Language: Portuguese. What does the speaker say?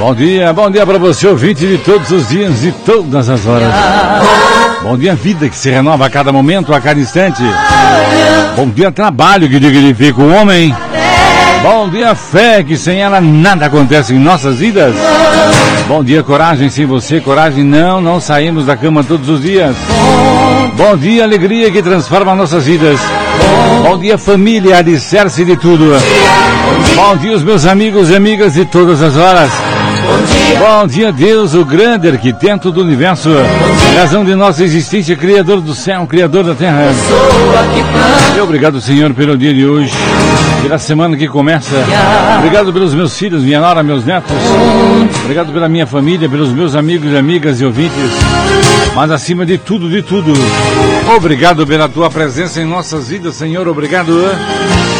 Bom dia para você, ouvinte de todos os dias, de todas as horas. Bom dia, vida que se renova a cada momento, a cada instante. Bom dia, trabalho que dignifica o homem. Bom dia, fé que sem ela nada acontece em nossas vidas. Bom dia, coragem, sem você, coragem não saímos da cama todos os dias. Bom dia, alegria que transforma nossas vidas. Bom dia, família, alicerce de tudo. Bom dia, os meus amigos e amigas de todas as horas. Bom dia, Deus, o grande arquiteto do universo, razão de nossa existência, criador do céu, criador da terra. E obrigado, Senhor, pelo dia de hoje, pela semana que começa. Obrigado pelos meus filhos, minha nora, meus netos. Obrigado pela minha família, pelos meus amigos, amigas e ouvintes. Mas acima de tudo, obrigado pela tua presença em nossas vidas, Senhor. Obrigado